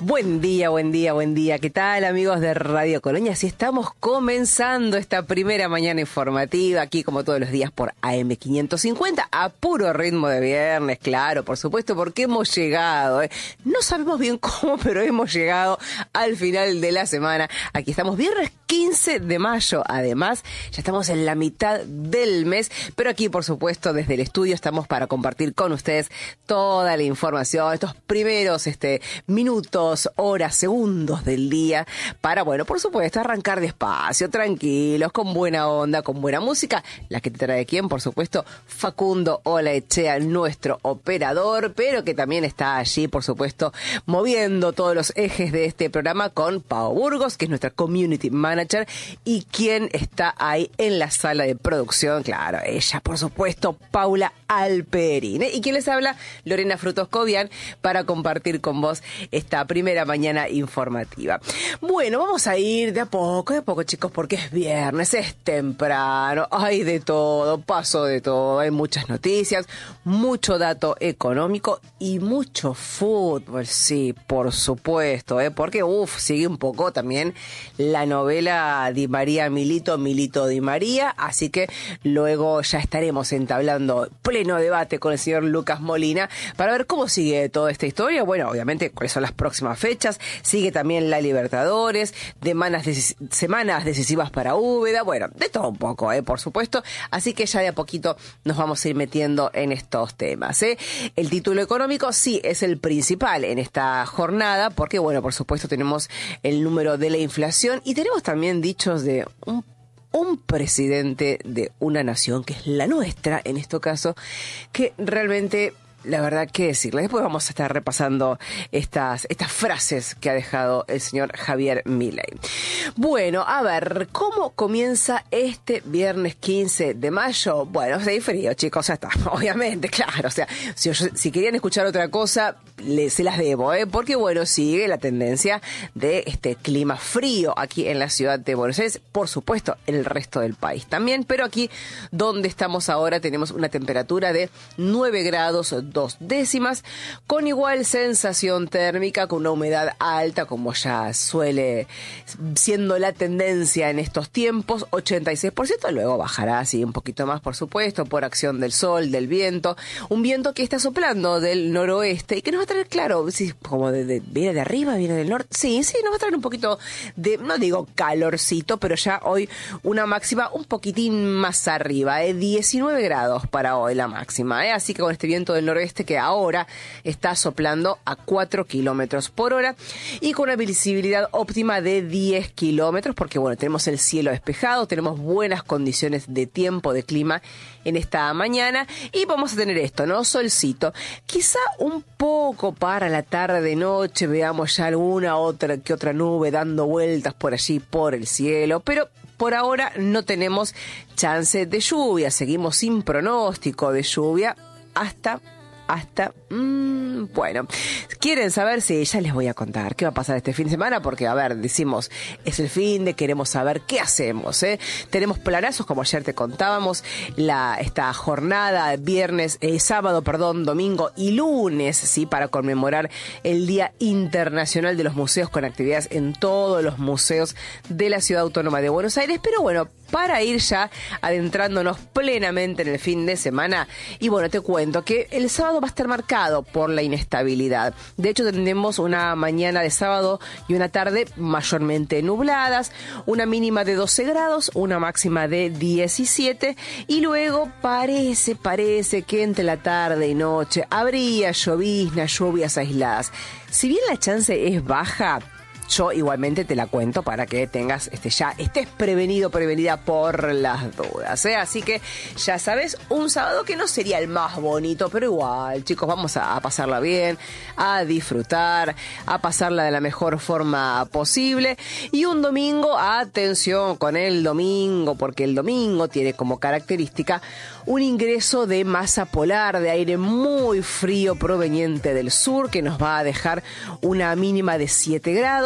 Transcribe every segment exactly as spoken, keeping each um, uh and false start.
Buen día, buen día, buen día. ¿Qué tal, amigos de Radio Colonia? Así estamos comenzando esta primera mañana informativa, aquí como todos los días por A M quinientos cincuenta, a puro ritmo de viernes, claro, por supuesto, porque hemos llegado, ¿eh? No sabemos bien cómo, pero hemos llegado al final de la semana. Aquí estamos, viernes quince de mayo, además, ya estamos en la mitad del mes, pero aquí, por supuesto, desde el estudio estamos para compartir con ustedes toda la información, estos primeros este, minutos, horas, segundos del día, para, bueno, por supuesto, arrancar despacio, tranquilos, con buena onda, con buena música, la que te trae quién, por supuesto, Facundo Olaechea, nuestro operador, pero que también está allí, por supuesto, moviendo todos los ejes de este programa con Pau Burgos, que es nuestra community manager, y quien está ahí en la sala de producción, claro, ella, por supuesto, Paula Alperín, ¿eh? Y quien les habla, Lorena Frutos Cobian, para compartir con vos esta primera mañana informativa. Bueno, vamos a ir de a poco, de a poco, chicos, porque es viernes, es temprano, hay de todo, paso de todo, hay muchas noticias, mucho dato económico y mucho fútbol, sí, por supuesto, ¿eh? Porque, uff, sigue un poco también la novela Di María Milito, Milito Di María, así que luego ya estaremos entablando pleno debate con el señor Lucas Molina para ver cómo sigue toda esta historia. Bueno, obviamente, cuáles son las próximas fechas, sigue también la Libertadores, semanas, decis- semanas decisivas para Úbeda, bueno, de todo un poco, ¿eh? Por supuesto, así que ya de a poquito nos vamos a ir metiendo en estos temas, ¿eh? El título económico sí es el principal en esta jornada, porque, bueno, por supuesto tenemos el número de la inflación y tenemos también dichos de un un presidente de una nación que es la nuestra, en este caso, que realmente, la verdad, qué decirle. Después vamos a estar repasando estas, estas frases que ha dejado el señor Javier Milei. Bueno, a ver, ¿cómo comienza este viernes quince de mayo? Bueno, hay frío, chicos, ya está. Obviamente, claro. O sea, si, si querían escuchar otra cosa, le, se las debo, ¿eh? Porque, bueno, sigue la tendencia de este clima frío aquí en la ciudad de Buenos Aires. Por supuesto, en el resto del país también. Pero aquí, donde estamos ahora, tenemos una temperatura de nueve grados dos décimas, con igual sensación térmica, con una humedad alta, como ya suele siendo la tendencia en estos tiempos, ochenta y seis por ciento, luego bajará así un poquito más, por supuesto, por acción del sol, del viento, un viento que está soplando del noroeste y que nos va a traer, claro, sí, como de, de, viene de arriba, viene del norte, sí, sí, nos va a traer un poquito de, no digo calorcito, pero ya hoy una máxima un poquitín más arriba, eh, diecinueve grados para hoy la máxima, eh, así que con este viento del noroeste que ahora está soplando a cuatro kilómetros por hora y con una visibilidad óptima de diez kilómetros, porque bueno, tenemos el cielo despejado, tenemos buenas condiciones de tiempo, de clima en esta mañana y vamos a tener esto, ¿no? Solcito. Quizá un poco para la tarde, noche, veamos ya alguna otra que otra nube dando vueltas por allí, por el cielo, pero por ahora no tenemos chance de lluvia, seguimos sin pronóstico de lluvia hasta... Hasta, mmm, bueno, ¿quieren saber? Sí, ya les voy a contar qué va a pasar este fin de semana, porque, a ver, decimos, es el fin de, queremos saber qué hacemos, ¿eh? Tenemos planazos, como ayer te contábamos, la esta jornada, viernes, eh, sábado, perdón, domingo y lunes, ¿sí? Para conmemorar el Día Internacional de los Museos, con actividades en todos los museos de la Ciudad Autónoma de Buenos Aires, pero bueno, para ir ya adentrándonos plenamente en el fin de semana, y bueno, te cuento que el sábado va a estar marcado por la inestabilidad. De hecho, tendremos una mañana de sábado y una tarde mayormente nubladas, una mínima de doce grados, una máxima de diecisiete, y luego parece, parece que entre la tarde y noche habría lloviznas, lluvias aisladas. Si bien la chance es baja, yo igualmente te la cuento para que tengas este ya estés prevenido, prevenida por las dudas, ¿eh? Así que ya sabes, un sábado que no sería el más bonito, pero igual, chicos, vamos a, a pasarla bien, a disfrutar, a pasarla de la mejor forma posible. Y un domingo, atención con el domingo, porque el domingo tiene como característica un ingreso de masa polar, de aire muy frío proveniente del sur, que nos va a dejar una mínima de siete grados,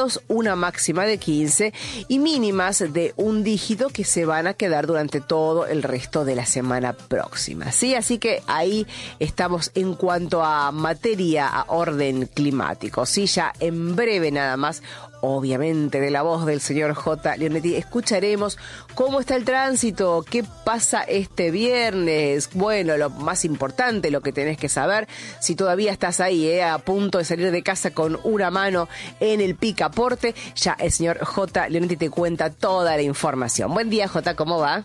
grados, una máxima de quince y mínimas de un dígito que se van a quedar durante todo el resto de la semana próxima, ¿sí? Así que ahí estamos en cuanto a materia, a orden climático, ¿sí? Ya en breve nada más, obviamente de la voz del señor J. Leonetti, escucharemos cómo está el tránsito, qué pasa este viernes. Bueno, lo más importante, lo que tenés que saber, si todavía estás ahí, eh, a punto de salir de casa con una mano en el picaporte, ya el señor J. Leonetti te cuenta toda la información. Buen día, J, ¿cómo va?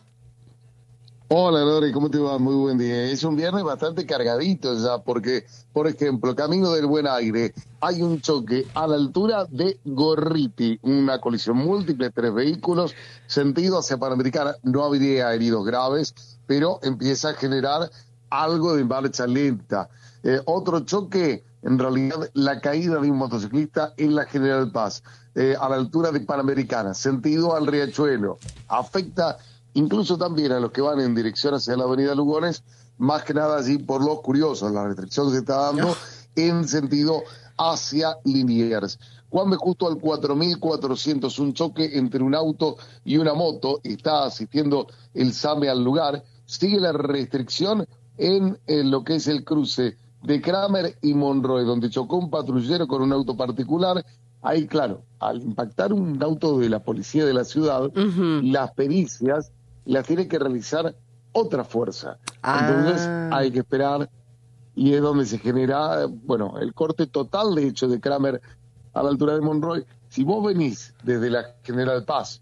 Hola Lori, ¿cómo te va? Muy buen día. Es un viernes bastante cargadito ya, porque, por ejemplo, Camino del Buen Aire, hay un choque a la altura de Gorriti, una colisión múltiple, tres vehículos, sentido hacia Panamericana, no habría heridos graves, pero empieza a generar algo de marcha lenta. Eh, otro choque, en realidad, la caída de un motociclista en la General Paz, eh, a la altura de Panamericana, sentido al Riachuelo, afecta incluso también a los que van en dirección hacia la avenida Lugones, más que nada allí por los curiosos, la restricción se está dando no. en sentido hacia Liniers. Juan B. Justo al cuatro mil cuatrocientos, un choque entre un auto y una moto, está asistiendo el SAME al lugar, sigue la restricción en, en lo que es el cruce de Kramer y Monroe, donde chocó un patrullero con un auto particular. Ahí, claro, al impactar un auto de la policía de la ciudad, uh-huh. las pericias las tiene que realizar otra fuerza. Ah. Entonces hay que esperar, y es donde se genera, bueno, el corte total, de hecho, de Kramer a la altura de Monroy. Si vos venís desde la General Paz,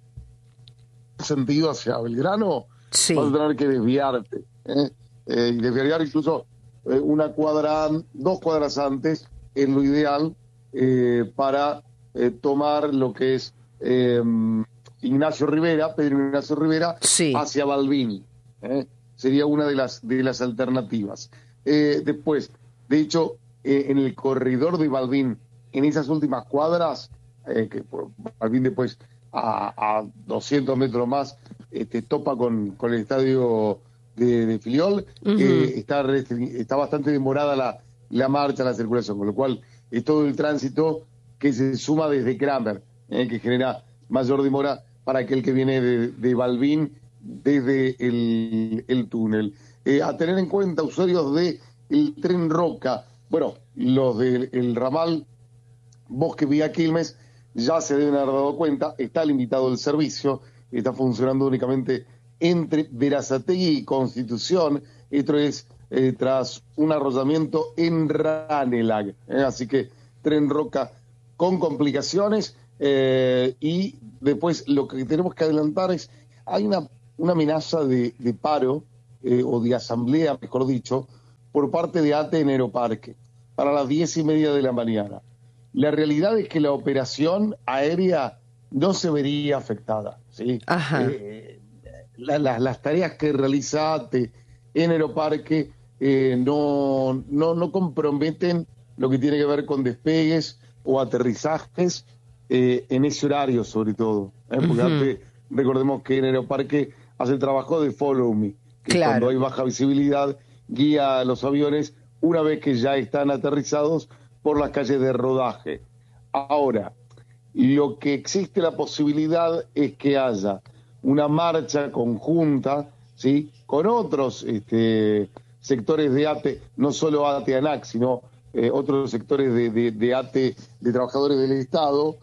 sentido hacia Belgrano, sí. vas a tener que desviarte, ¿eh? Eh, y desviar incluso eh, una cuadra, dos cuadras antes, es lo ideal, eh, para eh, tomar lo que es eh, Ignacio Rivera, Pedro Ignacio Rivera, sí. hacia Balbini. ¿eh? Sería una de las, de las alternativas. Eh, después, de hecho, eh, en el corredor de Balbín, en esas últimas cuadras, eh, que por Balbín después a, a doscientos metros más, este, topa con, con el estadio de, de Filiol, uh-huh. eh, está, está bastante demorada la, la marcha, la circulación, con lo cual es todo el tránsito que se suma desde Kramer, eh, que genera mayor demora para aquel que viene de, de Balbín desde el, el túnel. Eh, a tener en cuenta, usuarios del Tren Roca, bueno, los del ramal Bosque Vía Quilmes ya se deben haber dado cuenta, está limitado el servicio, está funcionando únicamente entre Berazategui y Constitución, esto es eh, tras un arrollamiento en Ranelag, eh, así que Tren Roca con complicaciones. Eh, y después lo que tenemos que adelantar es, hay una, una amenaza de, de paro, eh, o de asamblea, mejor dicho, por parte de ATE en Aeroparque, para las diez y media de la mañana. La realidad es que la operación aérea no se vería afectada, ¿sí? Ajá. Eh, la, la, las tareas que realiza ATE en Aeroparque eh, no, no, no comprometen lo que tiene que ver con despegues o aterrizajes, Eh, en ese horario sobre todo, ¿eh? porque uh-huh. antes, recordemos que en Aeroparque hace el trabajo de follow me, que claro. cuando hay baja visibilidad guía a los aviones una vez que ya están aterrizados por las calles de rodaje. Ahora, lo que existe la posibilidad es que haya una marcha conjunta, ¿sí? con otros este, sectores de ATE, no solo ATE ANAC, sino eh, otros sectores de, de, de ATE, de trabajadores del Estado,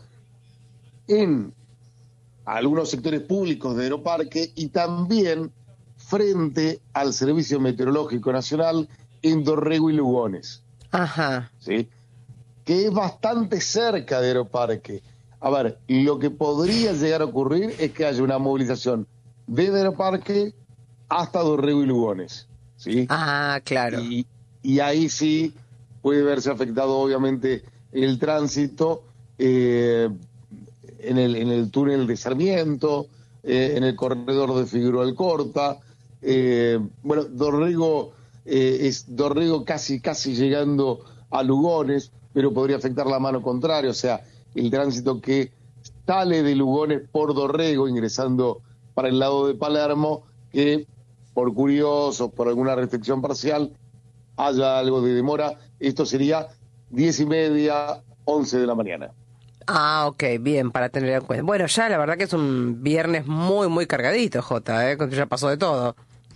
en algunos sectores públicos de Aeroparque y también frente al Servicio Meteorológico Nacional en Dorrego y Lugones. Ajá. ¿Sí? Que es bastante cerca de Aeroparque. A ver, lo que podría llegar a ocurrir es que haya una movilización desde Aeroparque hasta Dorrego y Lugones. ¿Sí? Ah, claro. Y, y ahí sí puede verse afectado, obviamente, el tránsito, eh, en el, en el túnel de Sarmiento, eh, en el corredor de Figueroa Alcorta, eh, bueno, Dorrego eh, es Dorrego casi, casi llegando a Lugones, pero podría afectar la mano contraria, o sea, el tránsito que sale de Lugones por Dorrego, ingresando para el lado de Palermo, que por curiosos, por alguna restricción parcial, haya algo de demora. Esto sería diez y media, once de la mañana. Ah, ok, bien, para tener en cuenta. Bueno, ya la verdad que es un viernes muy, muy cargadito, Jota, ¿eh? Ya pasó de todo.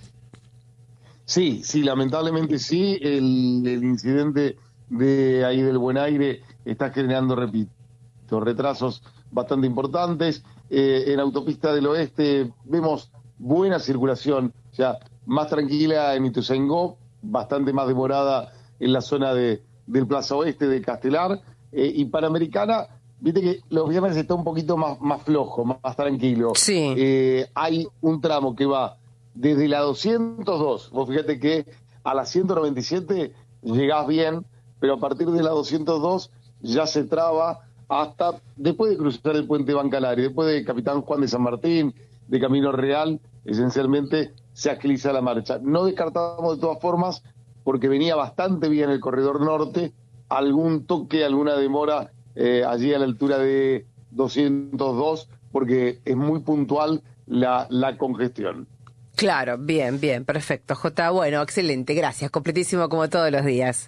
Sí, sí, lamentablemente sí, el, el incidente de ahí del Buen Aire está generando, repito, retrasos bastante importantes. Eh, en Autopista del Oeste vemos buena circulación, o sea, más tranquila en Ituzaingó, bastante más demorada en la zona de, del Plaza Oeste de Castelar, eh, y Panamericana, viste que los viernes está un poquito más, más flojo, más, más tranquilo. Sí. Eh, hay un tramo que va desde la doscientos dos, vos fíjate que a la ciento noventa y siete llegás bien, pero a partir de la doscientos dos ya se traba hasta después de cruzar el puente Bancalari, después de Capitán Juan de San Martín, de Camino Real, esencialmente se agiliza la marcha. No descartamos de todas formas, porque venía bastante bien el corredor norte, algún toque, alguna demora eh, allí a la altura de doscientos dos, porque es muy puntual la, la congestión. Claro, bien, bien, perfecto, Jota. Bueno, excelente, gracias, completísimo como todos los días.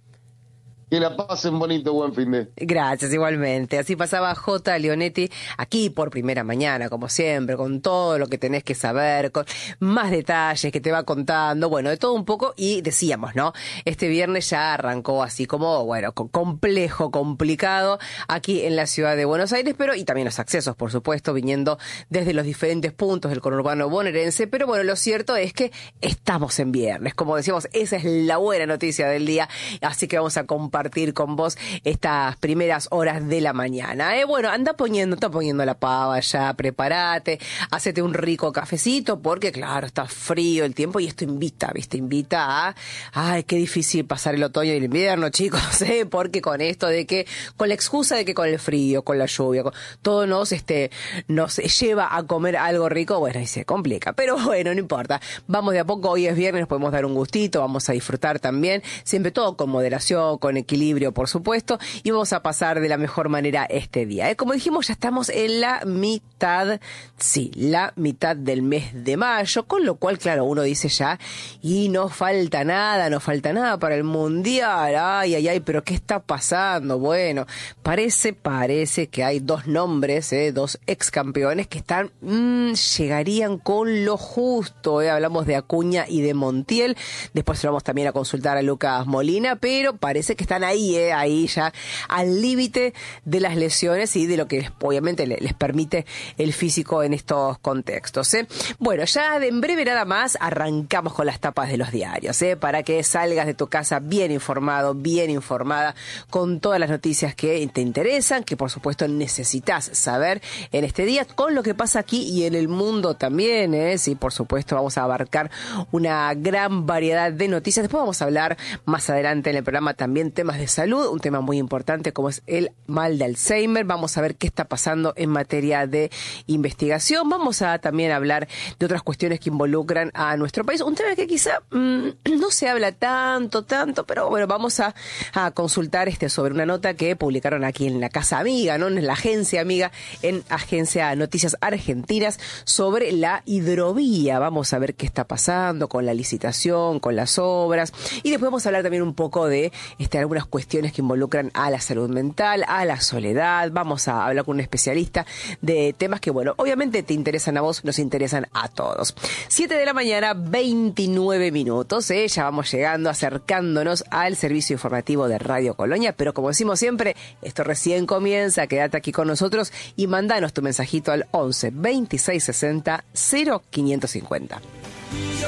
Que la pasen bonito, buen fin de. Gracias, igualmente. Así pasaba J. Leonetti aquí por Primera Mañana, como siempre, con todo lo que tenés que saber, con más detalles que te va contando, bueno, de todo un poco. Y decíamos, ¿no? Este viernes ya arrancó así como, bueno, complejo, complicado aquí en la ciudad de Buenos Aires, pero y también los accesos, por supuesto, viniendo desde los diferentes puntos del conurbano bonaerense. Pero bueno, lo cierto es que estamos en viernes. Como decíamos, esa es la buena noticia del día. Así que vamos a compartir compartir con vos estas primeras horas de la mañana. ¿eh? Bueno, anda poniendo, está poniendo la pava ya, prepárate, hacete un rico cafecito, porque claro, está frío el tiempo y esto invita, ¿viste? Invita a, ay, qué difícil pasar el otoño y el invierno, chicos, ¿eh? Porque con esto de que, con la excusa de que con el frío, con la lluvia, con, todo nos, este, nos lleva a comer algo rico, bueno, y se complica, pero bueno, no importa. Vamos de a poco, hoy es viernes, nos podemos dar un gustito, vamos a disfrutar también, siempre todo con moderación, con equilibrio, por supuesto, y vamos a pasar de la mejor manera este día. ¿eh? Como dijimos, ya estamos en la mitad, sí, la mitad del mes de mayo, con lo cual, claro, uno dice ya, y no falta nada, no falta nada para el Mundial, ay, ay, ay, pero ¿qué está pasando? Bueno, parece, parece que hay dos nombres, ¿eh? dos ex campeones que están, mmm, llegarían con lo justo, ¿eh? hablamos de Acuña y de Montiel, después vamos también a consultar a Lucas Molina, pero parece que están ahí, eh, ahí ya al límite de las lesiones y de lo que les, obviamente les permite el físico en estos contextos. Eh. Bueno, ya de en breve nada más arrancamos con las tapas de los diarios, eh, para que salgas de tu casa bien informado, bien informada, con todas las noticias que te interesan, que por supuesto necesitas saber en este día, con lo que pasa aquí y en el mundo también. Eh. Sí, por supuesto vamos a abarcar una gran variedad de noticias. Después vamos a hablar más adelante en el programa también temas de salud, un tema muy importante como es el mal de Alzheimer. Vamos a ver qué está pasando en materia de investigación. Vamos a también hablar de otras cuestiones que involucran a nuestro país. Un tema que quizá mmm, no se habla tanto, tanto, pero bueno, vamos a, a consultar este sobre una nota que publicaron aquí en la Casa Amiga, ¿no? En la Agencia Amiga, en Agencia Noticias Argentinas, sobre la hidrovía. Vamos a ver qué está pasando con la licitación, con las obras. Y después vamos a hablar también un poco de este, algunas cuestiones que involucran a la salud mental, a la soledad. Vamos a hablar con un especialista de temas que, bueno, obviamente te interesan a vos, nos interesan a todos. siete de la mañana, veintinueve minutos, ¿eh? Ya vamos llegando, acercándonos al servicio informativo de Radio Colonia, pero como decimos siempre, esto recién comienza, quédate aquí con nosotros y mandanos tu mensajito al once veintiséis sesenta cero quinientos cincuenta.